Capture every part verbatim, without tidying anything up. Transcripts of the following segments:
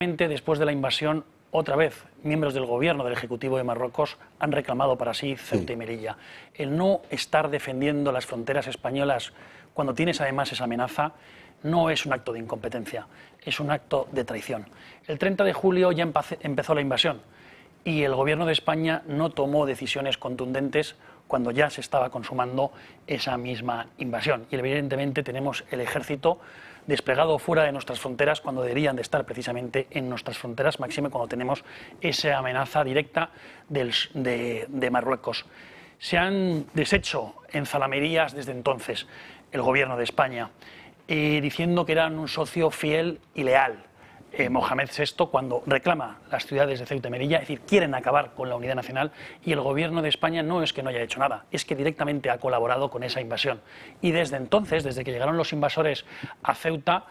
Después de la invasión, otra vez, miembros del gobierno del Ejecutivo de Marruecos han reclamado para sí Ceuta y Melilla. El no estar defendiendo las fronteras españolas cuando tienes además esa amenaza no es un acto de incompetencia, es un acto de traición. El treinta de julio ya empezó la invasión y el gobierno de España no tomó decisiones contundentes cuando ya se estaba consumando esa misma invasión. Y evidentemente tenemos el ejército desplegado fuera de nuestras fronteras cuando deberían de estar precisamente en nuestras fronteras, máxime cuando tenemos esa amenaza directa del, de, de Marruecos. Se han deshecho en zalamerías desde entonces el gobierno de España, eh, diciendo que eran un socio fiel y leal. Eh, Mohamed sexto, cuando reclama las ciudades de Ceuta y Melilla, es decir, quieren acabar con la unidad nacional, y el gobierno de España no es que no haya hecho nada, es que directamente ha colaborado con esa invasión. Y desde entonces, desde que llegaron los invasores a Ceuta,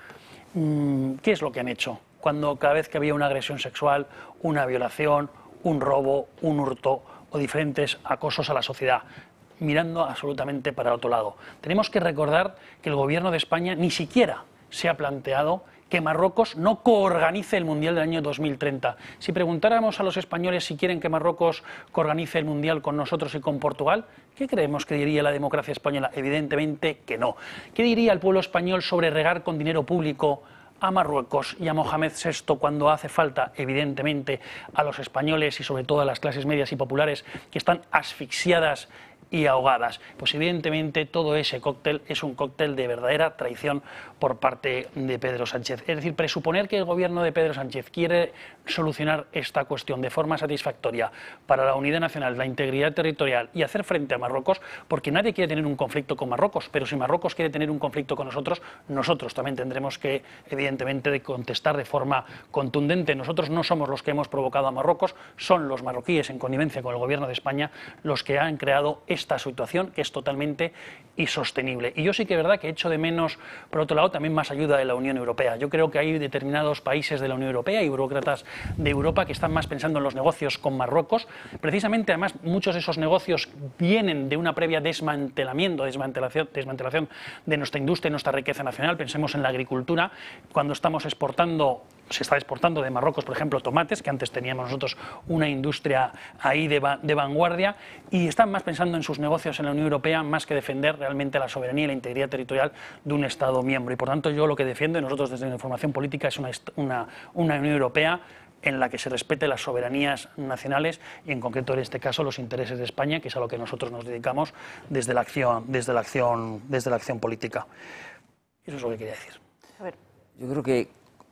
¿qué es lo que han hecho? Cuando cada vez que había una agresión sexual, una violación, un robo, un hurto o diferentes acosos a la sociedad, mirando absolutamente para otro lado. Tenemos que recordar que el gobierno de España ni siquiera se ha planteado que Marruecos no coorganice el Mundial del año dos mil treinta. Si preguntáramos a los españoles si quieren que Marruecos coorganice el Mundial con nosotros y con Portugal, ¿qué creemos que diría la democracia española? Evidentemente que no. ¿Qué diría el pueblo español sobre regar con dinero público a Marruecos y a Mohamed sexto cuando hace falta, evidentemente, a los españoles y sobre todo a las clases medias y populares que están asfixiadas y ahogadas? Pues evidentemente todo ese cóctel es un cóctel de verdadera traición por parte de Pedro Sánchez. Es decir, presuponer que el gobierno de Pedro Sánchez quiere solucionar esta cuestión de forma satisfactoria para la unidad nacional, la integridad territorial y hacer frente a Marruecos, porque nadie quiere tener un conflicto con Marruecos, pero si Marruecos quiere tener un conflicto con nosotros, nosotros también tendremos que, evidentemente, de contestar de forma contundente. Nosotros no somos los que hemos provocado a Marruecos, son los marroquíes en connivencia con el gobierno de España los que han creado esta situación que es totalmente insostenible. Y yo sí que es verdad que echo de menos, por otro lado, también más ayuda de la Unión Europea. Yo creo que hay determinados países de la Unión Europea y burócratas de Europa que están más pensando en los negocios con Marruecos. Precisamente, además, muchos de esos negocios vienen de una previa desmantelamiento, desmantelación, desmantelación de nuestra industria y nuestra riqueza nacional. Pensemos en la agricultura, cuando estamos exportando, se está exportando de Marruecos, por ejemplo, tomates, que antes teníamos nosotros una industria ahí de, va, de vanguardia, y están más pensando en sus negocios en la Unión Europea más que defender realmente la soberanía y la integridad territorial de un Estado miembro. Y por tanto yo lo que defiendo, y nosotros desde la Información Política, es una, una, una Unión Europea en la que se respete las soberanías nacionales y en concreto en este caso los intereses de España, que es a lo que nosotros nos dedicamos desde la acción, desde la acción, desde la acción política. Eso es lo que quería decir. A ver. Yo creo que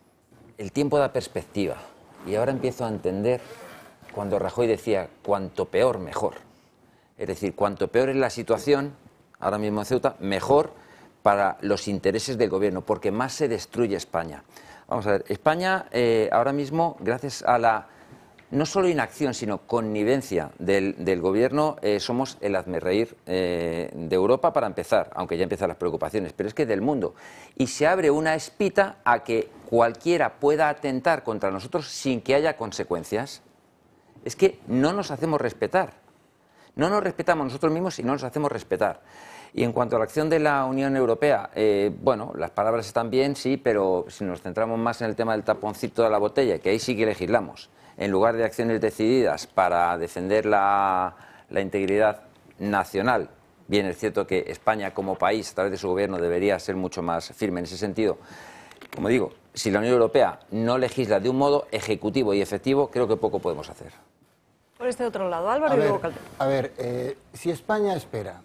el tiempo da perspectiva y ahora empiezo a entender cuando Rajoy decía cuanto peor mejor. Es decir, cuanto peor es la situación, ahora mismo en Ceuta, mejor para los intereses del gobierno, porque más se destruye España. Vamos a ver, España eh, ahora mismo, gracias a la no solo inacción, sino connivencia del, del gobierno, eh, somos el hazmerreír eh, de Europa para empezar, aunque ya empiezan las preocupaciones, pero es que del mundo. Y se abre una espita a que cualquiera pueda atentar contra nosotros sin que haya consecuencias. Es que no nos hacemos respetar. No nos respetamos nosotros mismos y no nos hacemos respetar. Y en cuanto a la acción de la Unión Europea, eh, bueno, las palabras están bien, sí, pero si nos centramos más en el tema del taponcito de la botella, que ahí sí que legislamos, en lugar de acciones decididas para defender la, la integridad nacional, bien es cierto que España como país, a través de su gobierno, debería ser mucho más firme en ese sentido. Como digo, si la Unión Europea no legisla de un modo ejecutivo y efectivo, creo que poco podemos hacer. Por este otro lado, Álvaro a y ver, luego Calderón. A ver, eh, si España espera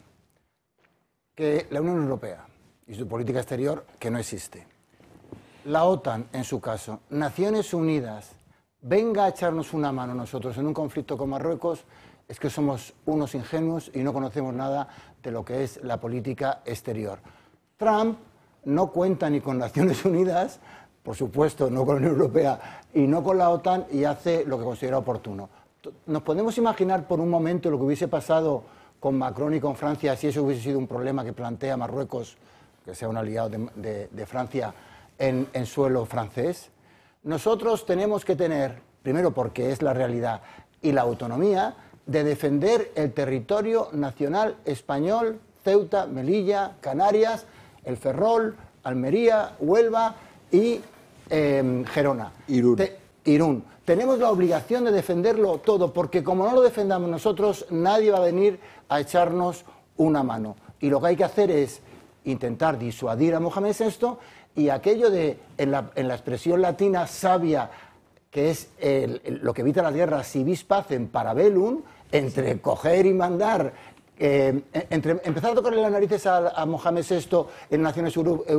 que la Unión Europea y su política exterior, que no existe, la OTAN en su caso, Naciones Unidas, venga a echarnos una mano nosotros en un conflicto con Marruecos, es que somos unos ingenuos y no conocemos nada de lo que es la política exterior. Trump no cuenta ni con Naciones Unidas, por supuesto no con la Unión Europea y no con la OTAN, y hace lo que considera oportuno. ¿Nos podemos imaginar por un momento lo que hubiese pasado con Macron y con Francia si eso hubiese sido un problema que plantea Marruecos, que sea un aliado de, de, de Francia, en, en suelo francés? Nosotros tenemos que tener, primero porque es la realidad, y la autonomía de defender el territorio nacional español, Ceuta, Melilla, Canarias, el Ferrol, Almería, Huelva y eh, Gerona. Irún. Te, Irún. Tenemos la obligación de defenderlo todo, porque como no lo defendamos nosotros, nadie va a venir a echarnos una mano. Y lo que hay que hacer es intentar disuadir a Mohamed sexto, y aquello de, en la, en la expresión latina sabia, que es el, el, lo que evita las guerras, si vis pacem para bellum, entre coger y mandar, eh, entre empezar a tocarle las narices a, a Mohamed sexto en Naciones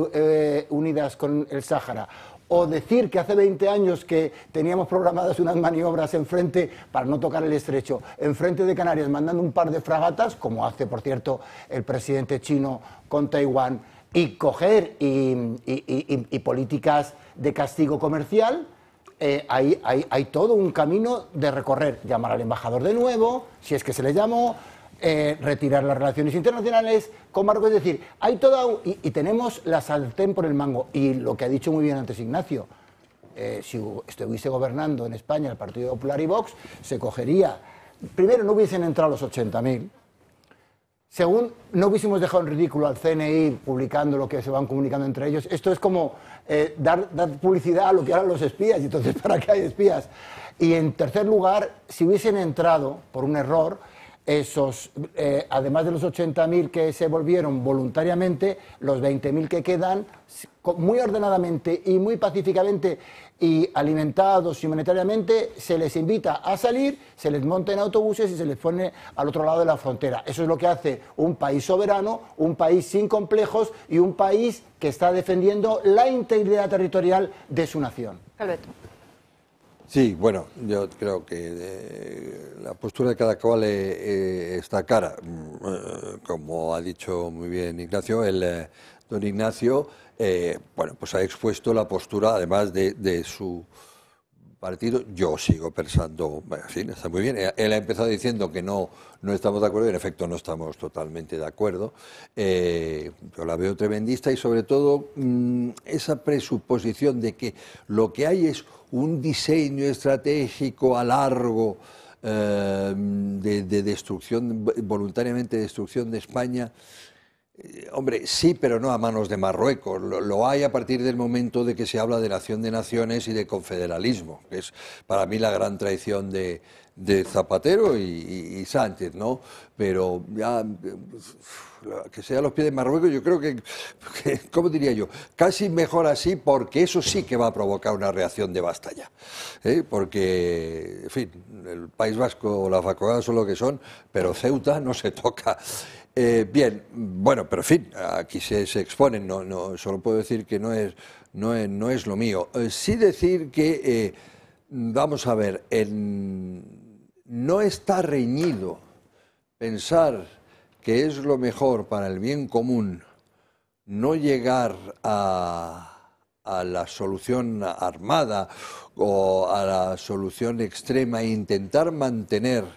Unidas con el Sáhara, o decir que hace veinte años que teníamos programadas unas maniobras enfrente, para no tocar el estrecho, enfrente de Canarias, mandando un par de fragatas, como hace, por cierto, el presidente chino con Taiwán, y coger y, y, y, y políticas de castigo comercial, eh, hay, hay, hay todo un camino de recorrer. Llamar al embajador de nuevo, si es que se le llamó, Eh, retirar las relaciones internacionales con Marruecos, es decir, hay toda y, y tenemos la sartén por el mango. Y lo que ha dicho muy bien antes Ignacio, eh, si estuviese gobernando en España el Partido Popular y Vox, se cogería, primero no hubiesen entrado los ochenta mil, según no hubiésemos dejado en ridículo al C N I publicando lo que se van comunicando entre ellos. Esto es como eh, dar, dar publicidad a lo que harán los espías, y entonces ¿para qué hay espías? Y en tercer lugar, si hubiesen entrado por un error, esos, eh, además de los ochenta mil que se volvieron voluntariamente, los veinte mil que quedan, muy ordenadamente y muy pacíficamente y alimentados humanitariamente, se les invita a salir, se les monta en autobuses y se les pone al otro lado de la frontera. Eso es lo que hace un país soberano, un país sin complejos y un país que está defendiendo la integridad territorial de su nación. Calveto. Sí, bueno, yo creo que eh, la postura de cada cual eh, eh, está clara. Eh, como ha dicho muy bien Ignacio, el eh, don Ignacio, eh, bueno, pues ha expuesto la postura, además de, de su partido. Yo sigo pensando, bueno, sí, está muy bien. Él ha empezado diciendo que no, no estamos de acuerdo, y en efecto no estamos totalmente de acuerdo. Eh, yo la veo tremendista, y sobre todo mmm, esa presuposición de que lo que hay es un diseño estratégico a largo eh, de, de destrucción, voluntariamente destrucción de España. Eh, hombre, sí, pero no a manos de Marruecos. Lo, lo hay a partir del momento de que se habla de nación de naciones y de confederalismo, que es para mí la gran traición de, de Zapatero y, y, y Sánchez, ¿no? Pero ya, que sea a los pies de Marruecos, yo creo que, que, ¿cómo diría yo? Casi mejor así, porque eso sí que va a provocar una reacción de basta ya. ¿Eh? Porque, en fin, el País Vasco o la Facogada son lo que son, pero Ceuta no se toca. Eh, bien, bueno, pero en fin, aquí se, se exponen, no, no, solo puedo decir que no es, no es, no es lo mío. Eh, sí decir que, eh, vamos a ver, en, no está reñido pensar que es lo mejor para el bien común no llegar a, a la solución armada o a la solución extrema e intentar mantener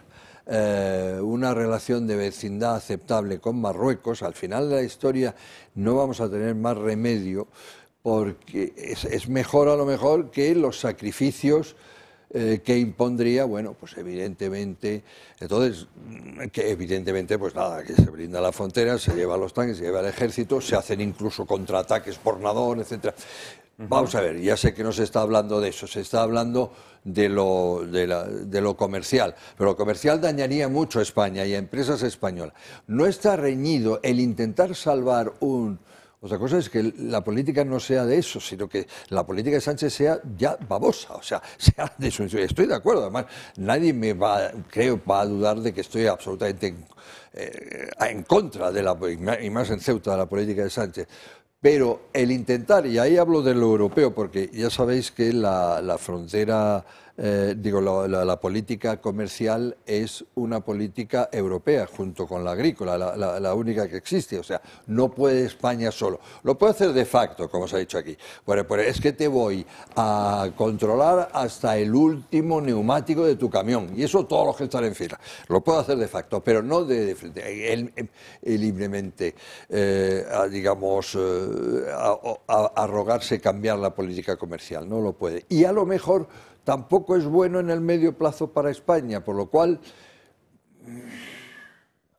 eh, una relación de vecindad aceptable con Marruecos. Al final de la historia no vamos a tener más remedio, porque es, es mejor a lo mejor que los sacrificios Eh, que impondría, bueno, pues evidentemente, entonces, que evidentemente, pues nada, que se brinda la frontera, se lleva los tanques, se lleva el ejército, se hacen incluso contraataques por nadón, etcétera. Uh-huh. Vamos a ver, ya sé que no se está hablando de eso, se está hablando de lo, de, la, de lo comercial, pero lo comercial dañaría mucho a España y a empresas españolas. No está reñido el intentar salvar un... Otra cosa es que la política no sea de eso, sino que la política de Sánchez sea ya babosa, o sea, sea de su... Estoy de acuerdo, además, nadie me va, creo, va a dudar de que estoy absolutamente en, eh, en contra de la, y más en Ceuta, de la política de Sánchez. Pero el intentar, y ahí hablo de lo europeo, porque ya sabéis que la, la frontera, eh, digo, la, la, la política comercial es una política europea, junto con la agrícola, la, la, la única que existe. O sea, no puede España solo. Lo puede hacer de facto, como se ha dicho aquí. Bueno, pues es que te voy a controlar hasta el último neumático de tu camión, y eso todos los que están en fila. Lo puedo hacer de facto, pero no de, de frente, el, el, el libremente, eh, a, digamos... Eh, A, a, a rogarse cambiar la política comercial, no lo puede. Y a lo mejor tampoco es bueno en el medio plazo para España, por lo cual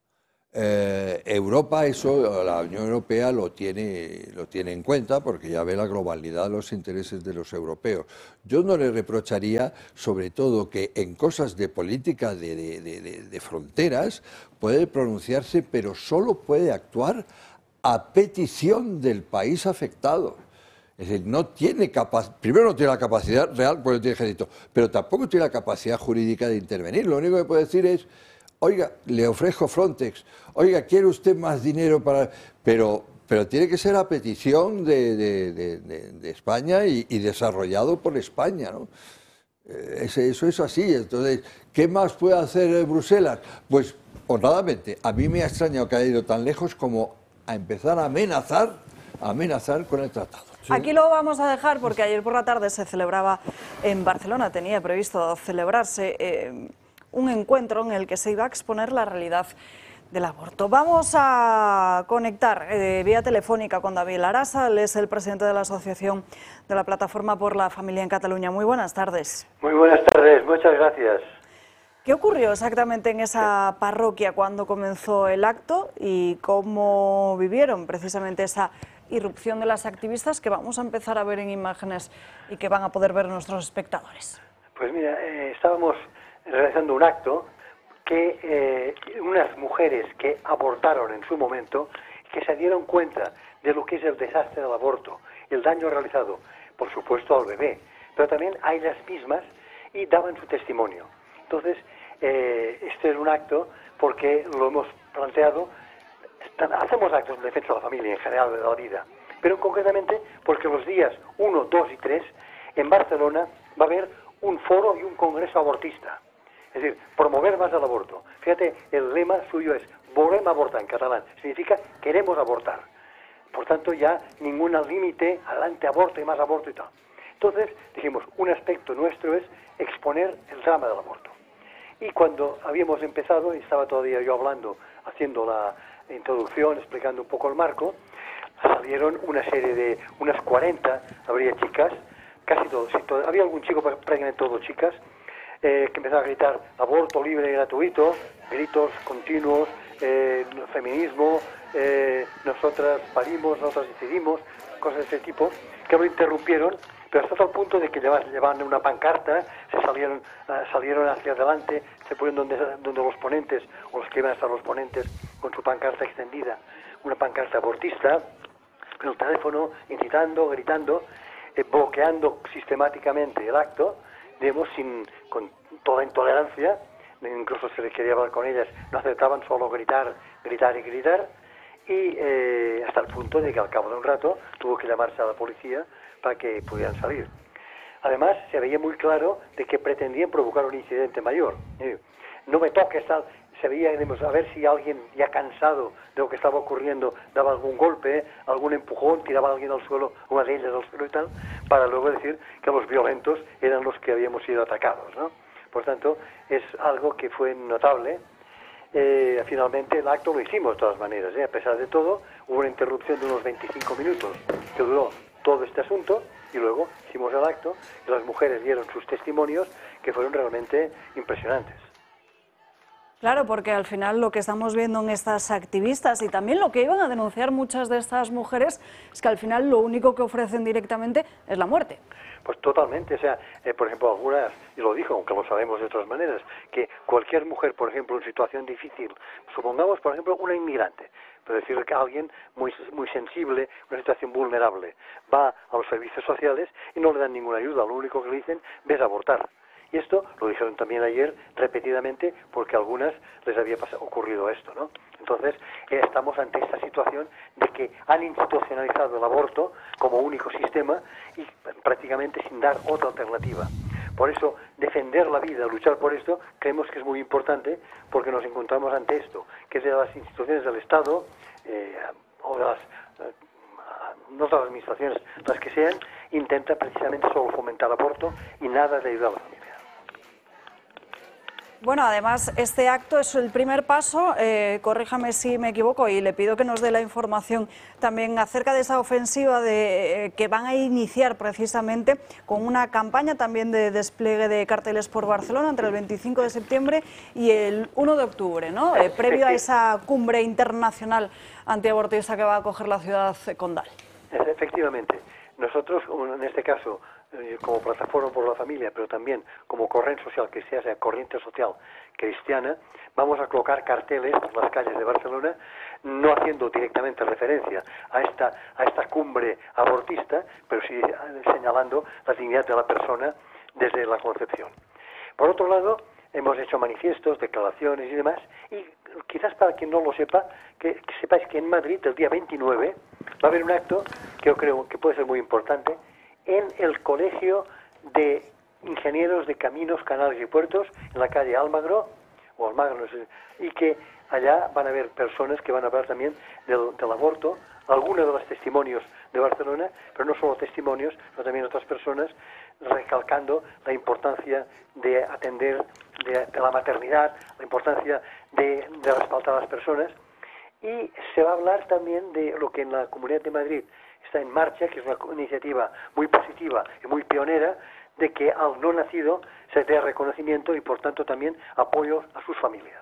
Eh, Europa, eso, la Unión Europea lo tiene, lo tiene en cuenta porque ya ve la globalidad de los intereses de los europeos. Yo no le reprocharía, sobre todo, que en cosas de política de, de, de, de, de fronteras puede pronunciarse, pero solo puede actuar a petición del país afectado. Es decir, no tiene capacidad, primero no tiene la capacidad real porque no tiene ejército, pero tampoco tiene la capacidad jurídica de intervenir. Lo único que puede decir es: oiga, le ofrezco Frontex, oiga, ¿quiere usted más dinero para...? Pero, pero tiene que ser a petición de, de, de, de, de España y, y desarrollado por España, ¿no? Eh, eso es así. Entonces, ¿qué más puede hacer Bruselas? Pues, honradamente, a mí me ha extrañado que haya ido tan lejos como a empezar a amenazar, a amenazar con el tratado. Sí. Aquí lo vamos a dejar porque ayer por la tarde se celebraba en Barcelona, tenía previsto celebrarse... Eh, un encuentro en el que se iba a exponer la realidad del aborto. Vamos a conectar eh, vía telefónica con David Arasa, él es el presidente de la Asociación de la Plataforma por la Familia en Cataluña. Muy buenas tardes. Muy buenas tardes, muchas gracias. ¿Qué ocurrió exactamente en esa parroquia cuando comenzó el acto y cómo vivieron precisamente esa irrupción de las activistas que vamos a empezar a ver en imágenes y que van a poder ver nuestros espectadores? Pues mira, eh, estábamos realizando un acto que eh, unas mujeres que abortaron en su momento, que se dieron cuenta de lo que es el desastre del aborto, el daño realizado, por supuesto, al bebé, pero también a ellas mismas, y daban su testimonio. Entonces, eh, este es un acto porque lo hemos planteado, hacemos actos en defensa de la familia en general, de la vida, pero concretamente porque los días uno, dos y tres, en Barcelona va a haber un foro y un congreso abortista. Es decir, promover más el aborto. Fíjate, el lema suyo es volem abortar en catalán. Significa queremos abortar. Por tanto, ya ningún límite, adelante aborto y más aborto y tal. Entonces, dijimos, un aspecto nuestro es exponer el drama del aborto. Y cuando habíamos empezado, y estaba todavía yo hablando, haciendo la introducción, explicando un poco el marco, salieron una serie de, unas cuarenta, habría chicas, casi todos, si todo, había algún chico, prácticamente todos chicas, Eh, que empezaron a gritar aborto libre y gratuito, gritos continuos, eh, feminismo, eh, nosotras parimos, nosotras decidimos, cosas de ese tipo, que lo interrumpieron, pero hasta tal punto de que llevaban una pancarta, se salieron, uh, salieron hacia adelante, se pusieron donde, donde los ponentes, o los que iban a estar los ponentes, con su pancarta extendida, una pancarta abortista, con el teléfono, incitando, gritando, eh, bloqueando sistemáticamente el acto, digamos, sin, con toda intolerancia, incluso se les quería hablar con ellas, no aceptaban, solo gritar, gritar y gritar, y eh, hasta el punto de que al cabo de un rato tuvo que llamarse a la policía para que pudieran salir. Además, se veía muy claro de que pretendían provocar un incidente mayor. Eh, no me toques, tal. Se veía, digamos, a ver si alguien ya cansado de lo que estaba ocurriendo daba algún golpe, algún empujón, tiraba a alguien al suelo, una de ellas al suelo y tal, para luego decir que los violentos eran los que habíamos sido atacados, ¿no? Por tanto, es algo que fue notable. Eh, finalmente el acto lo hicimos de todas maneras, ¿eh? A pesar de todo, hubo una interrupción de unos veinticinco minutos que duró todo este asunto, y luego hicimos el acto y las mujeres dieron sus testimonios que fueron realmente impresionantes. Claro, porque al final lo que estamos viendo en estas activistas y también lo que iban a denunciar muchas de estas mujeres es que al final lo único que ofrecen directamente es la muerte. Pues totalmente, o sea, eh, por ejemplo, algunas, y lo dijo, aunque lo sabemos de otras maneras, que cualquier mujer, por ejemplo, en situación difícil, supongamos, por ejemplo, una inmigrante, pero decir que alguien muy, muy sensible, una situación vulnerable, va a los servicios sociales y no le dan ninguna ayuda, lo único que le dicen es abortar. Y esto lo dijeron también ayer repetidamente porque a algunas les había pasado, ocurrido esto, ¿no? Entonces, eh, estamos ante esta situación de que han institucionalizado el aborto como único sistema y prácticamente sin dar otra alternativa. Por eso, defender la vida, luchar por esto, creemos que es muy importante porque nos encontramos ante esto, que es de las instituciones del Estado eh, o de las... Eh, no de las administraciones, las que sean, intenta precisamente solo fomentar el aborto y nada de ayudar a la familia. Bueno, además, este acto es el primer paso, eh, corríjame si me equivoco, y le pido que nos dé la información también acerca de esa ofensiva de, eh, que van a iniciar precisamente con una campaña también de despliegue de carteles por Barcelona entre el veinticinco de septiembre y el uno de octubre, ¿no? Eh, previo a esa cumbre internacional antiabortista que va a acoger la ciudad condal. Efectivamente. Nosotros, en este caso, como Plataforma por la Familia, pero también como corriente social, que sea, sea corriente social cristiana, vamos a colocar carteles por las calles de Barcelona, no haciendo directamente referencia a esta, a esta cumbre abortista, pero sí señalando la dignidad de la persona desde la concepción. Por otro lado, hemos hecho manifiestos, declaraciones y demás, y quizás para quien no lo sepa, que, que sepáis que en Madrid, el día veintinueve, va a haber un acto que yo creo que puede ser muy importante, en el Colegio de Ingenieros de Caminos, Canales y Puertos, en la calle Almagro, o Almagro, no sé, y que allá van a haber personas que van a hablar también del, del aborto, algunos de los testimonios de Barcelona, pero no solo testimonios, sino también otras personas, recalcando la importancia de atender de, de la maternidad, la importancia de, de respaldar a las personas, y se va a hablar también de lo que en la Comunidad de Madrid está en marcha, que es una iniciativa muy positiva y muy pionera, de que al no nacido se dé reconocimiento y por tanto también apoyo a sus familias.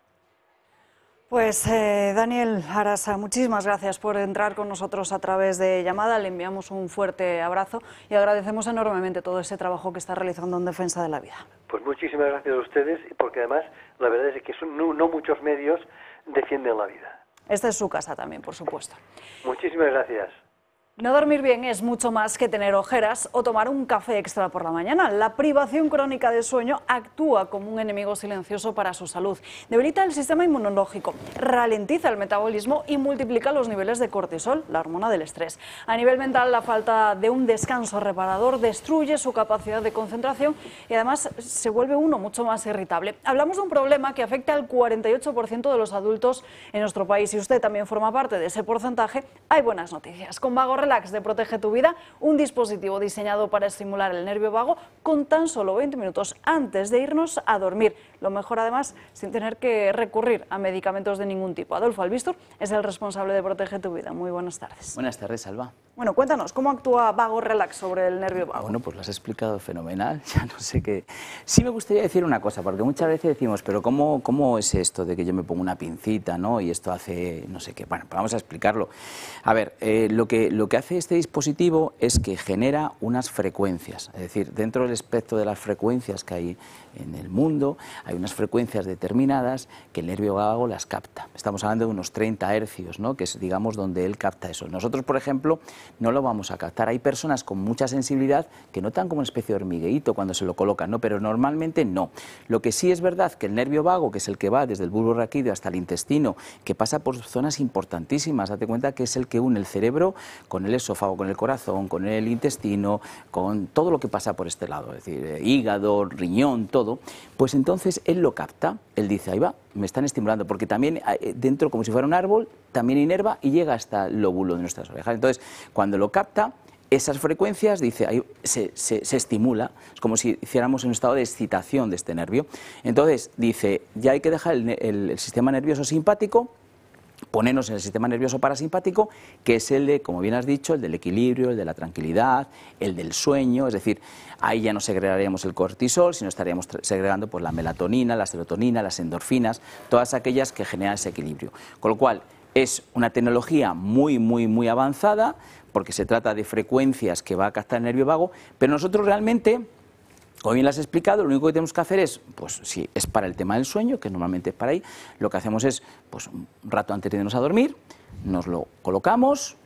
Pues eh, Daniel Arasa, muchísimas gracias por entrar con nosotros a través de llamada, le enviamos un fuerte abrazo y agradecemos enormemente todo ese trabajo que está realizando en defensa de la vida. Pues muchísimas gracias a ustedes, porque además la verdad es que son, no, no muchos medios defienden la vida. Esta es su casa también, por supuesto. Muchísimas gracias. No dormir bien es mucho más que tener ojeras o tomar un café extra por la mañana. La privación crónica de sueño actúa como un enemigo silencioso para su salud. Debilita el sistema inmunológico, ralentiza el metabolismo y multiplica los niveles de cortisol, la hormona del estrés. A nivel mental, la falta de un descanso reparador destruye su capacidad de concentración y además se vuelve uno mucho más irritable. Hablamos de un problema que afecta al cuarenta y ocho por ciento de los adultos en nuestro país. Si usted también forma parte de ese porcentaje, hay buenas noticias. Con Vago Relax de Protege tu Vida, un dispositivo diseñado para estimular el nervio vago con tan solo veinte minutos antes de irnos a dormir. Lo mejor además sin tener que recurrir a medicamentos de ningún tipo. Adolfo Albistur es el responsable de Protege tu Vida. Muy buenas tardes. Buenas tardes, Alba. Bueno, cuéntanos, ¿cómo actúa Vago Relax sobre el nervio vago? Bueno, pues lo has explicado fenomenal, ya no sé qué... Sí me gustaría decir una cosa, porque muchas veces decimos, pero ¿cómo, cómo es esto de que yo me pongo una pincita, ¿no? Y esto hace no sé qué. Bueno, pues vamos a explicarlo. A ver, eh, lo, que, lo que hace este dispositivo es que genera unas frecuencias, es decir, dentro del espectro de las frecuencias que hay en el mundo, hay unas frecuencias determinadas que el nervio vago las capta. Estamos hablando de unos treinta hercios, ¿no? Que es, digamos, donde él capta eso. Nosotros, por ejemplo, no lo vamos a captar. Hay personas con mucha sensibilidad que notan como una especie de hormigueíto cuando se lo colocan, ¿no? Pero normalmente no. Lo que sí es verdad que el nervio vago, que es el que va desde el bulbo raquídeo hasta el intestino, que pasa por zonas importantísimas, date cuenta que es el que une el cerebro con el esófago, con el corazón, con el intestino, con todo lo que pasa por este lado, es decir, hígado, riñón, todo, pues entonces él lo capta, él dice, ahí va, me están estimulando, porque también dentro, como si fuera un árbol, también inerva y llega hasta el lóbulo de nuestras orejas. Entonces, cuando lo capta, esas frecuencias, dice, ahí se, se, se estimula, es como si hiciéramos un estado de excitación de este nervio. Entonces, dice, ya hay que dejar el, el, el sistema nervioso simpático, ponernos en el sistema nervioso parasimpático, que es el de, como bien has dicho, el del equilibrio, el de la tranquilidad, el del sueño, es decir, ahí ya no segregaríamos el cortisol, sino estaríamos segregando pues, la melatonina, la serotonina, las endorfinas, todas aquellas que generan ese equilibrio. Con lo cual, es una tecnología muy, muy, muy avanzada, porque se trata de frecuencias que va a captar el nervio vago, pero nosotros realmente, como bien lo has explicado, lo único que tenemos que hacer es, pues si es para el tema del sueño, que normalmente es para ahí, lo que hacemos es, pues un rato antes de irnos a dormir, nos lo colocamos.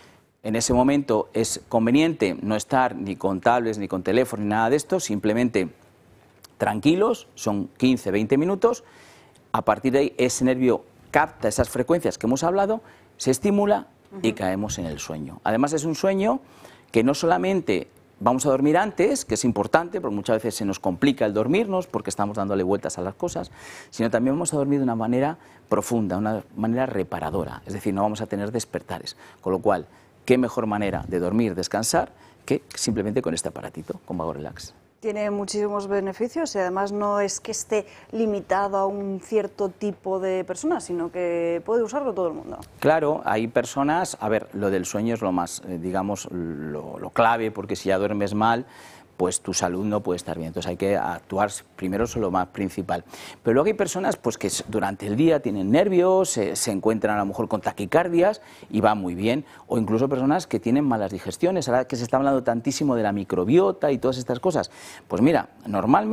En ese momento es conveniente no estar ni con tablets, ni con teléfono, ni nada de esto, simplemente tranquilos, son quince, veinte minutos, a partir de ahí ese nervio capta esas frecuencias que hemos hablado, se estimula y caemos en el sueño. Además es un sueño que no solamente vamos a dormir antes, que es importante, porque muchas veces se nos complica el dormirnos porque estamos dándole vueltas a las cosas, sino también vamos a dormir de una manera profunda, una manera reparadora, es decir, no vamos a tener despertares, con lo cual, qué mejor manera de dormir, descansar, que simplemente con este aparatito, con Vago Relax. Tiene muchísimos beneficios y además no es que esté limitado a un cierto tipo de personas, sino que puede usarlo todo el mundo. Claro, hay personas, a ver, lo del sueño es lo más, eh, digamos, lo, lo clave, porque si ya duermes mal, pues tu salud no puede estar bien. Entonces hay que actuar primero, eso es lo más principal. Pero luego hay personas pues, que durante el día tienen nervios, se, se encuentran a lo mejor con taquicardias y va muy bien. O incluso personas que tienen malas digestiones, ahora que se está hablando tantísimo de la microbiota y todas estas cosas. Pues mira, normalmente